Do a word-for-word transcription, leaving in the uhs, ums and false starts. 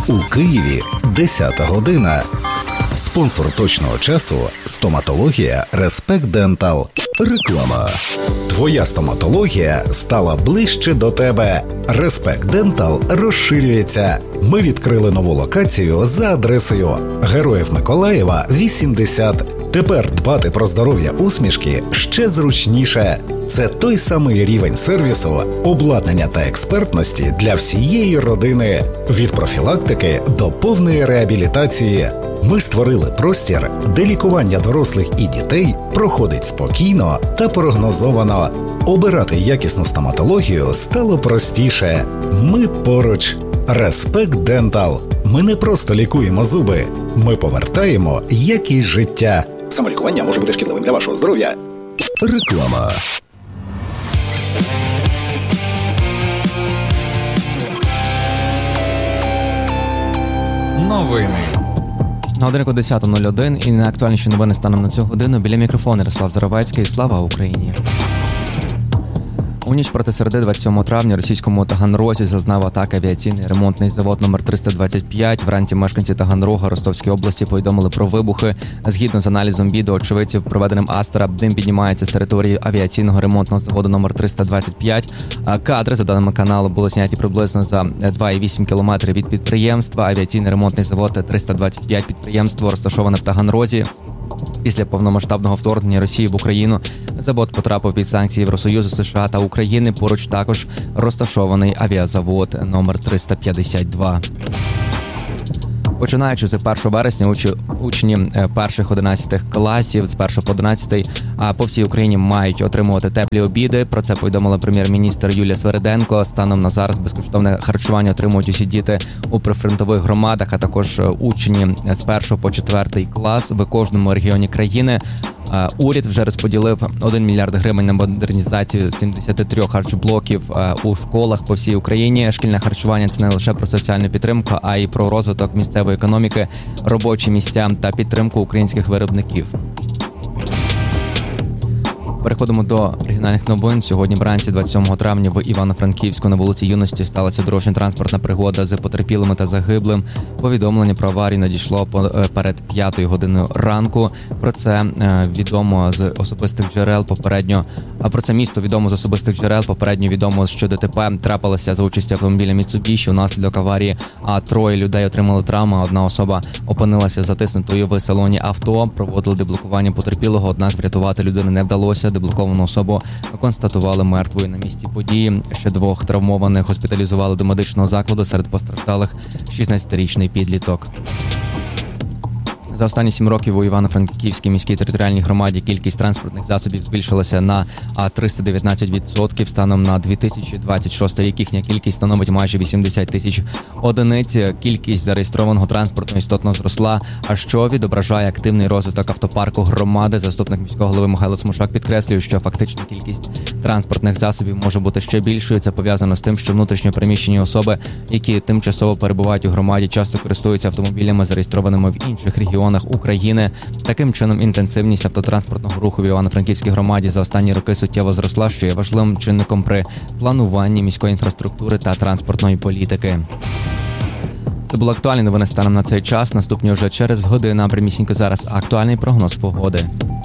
У Києві десята година. Спонсор точного часу – стоматологія Respect Dental. Реклама. Твоя стоматологія стала ближче до тебе. Respect Dental розширюється. Ми відкрили нову локацію за адресою Героїв Миколаєва, вісімдесят. Тепер дбати про здоров'я усмішки ще зручніше. Це той самий рівень сервісу, обладнання та експертності для всієї родини. Від профілактики до повної реабілітації. Ми створили простір, де лікування дорослих і дітей проходить спокійно та прогнозовано. Обирати якісну стоматологію стало простіше. Ми поруч. Respect Dental. Ми не просто лікуємо зуби. Ми повертаємо якість життя. Самолікування може бути шкідливим для вашого здоров'я. Реклама. Новини. На годиннику десята нуль один і найактуальніші новини станом на цю годину. Біля мікрофону Ярослав Заровецький. Слава Україні! У ніч проти середи двадцять сьомого травня російському Таганрозі зазнав атаки авіаційний ремонтний завод номер триста двадцять п'ять. Вранці мешканці Таганрога Ростовської області повідомили про вибухи. Згідно з аналізом відео очевидців, проведеним Астера, дим піднімається з території авіаційного ремонтного заводу номер триста двадцять п'ять. Кадри, за даними каналу, були зняті приблизно за два цілих вісім кілометри від підприємства. Авіаційний ремонтний завод триста двадцять п'ять підприємство розташоване в Таганрозі. Після повномасштабного вторгнення Росії в Україну завод потрапив під санкції Євросоюзу, США та України. Поруч також розташований авіазавод номер триста п'ятдесят два. Починаючи з першого вересня, учні, учні перших одинадцятих класів з першого по одинадцятий по всій Україні мають отримувати теплі обіди. Про це повідомила прем'єр-міністр Юлія Свериденко. Станом на зараз безкоштовне харчування отримують усі діти у прифронтових громадах, а також учні з першого по четвертий клас в кожному регіоні країни. Уряд вже розподілив один мільярд гривень на модернізацію сімдесят три харчблоків у школах по всій Україні. Шкільне харчування – це не лише про соціальну підтримку, а й про розвиток місцевої економіки, робочі місця та підтримку українських виробників. Переходимо до регіональних новин. Сьогодні вранці двадцять сьомого травня в Івано-Франківську на вулиці Юності сталася дорожньо-транспортна пригода з потерпілими та загиблим. Повідомлення про аварію надійшло перед п'ятою годиною ранку. Про це відомо з особистих джерел попередньо. А про це місто відомо з особистих джерел. Попередньо відомо, що ДТП трапилося за участі автомобіля Mitsubishi. Унаслідок аварії а троє людей отримали травми. Одна особа опинилася затиснутою в салоні авто. Проводили деблокування потерпілого, однак врятувати людину не вдалося. Деблоковану особу констатували мертвою на місці події. Ще двох травмованих госпіталізували до медичного закладу. Серед постраждалих шістнадцятирічний підліток. За останні сім років у Івано-Франківській міській територіальній громаді кількість транспортних засобів збільшилася на триста дев'ятнадцять відсотків. Станом на дві тисячі двадцять шостий рік їхня кількість становить майже вісімдесят тисяч одиниць. Кількість зареєстрованого транспорту істотно зросла, а що відображає активний розвиток автопарку громади. Заступник міського голови Михайло Смушак підкреслює, що фактична кількість транспортних засобів може бути ще більшою. Це пов'язано з тим, що внутрішньо переміщені особи, які тимчасово перебувають у громаді, часто користуються автомобілями, зареєстрованими в інших регіонах України. Таким чином, інтенсивність автотранспортного руху в Івано-Франківській громаді за останні роки суттєво зросла, що є важливим чинником при плануванні міської інфраструктури та транспортної політики. Це були актуальні новини станом на цей час. Наступні вже через годину, а прямісінько зараз актуальний прогноз погоди.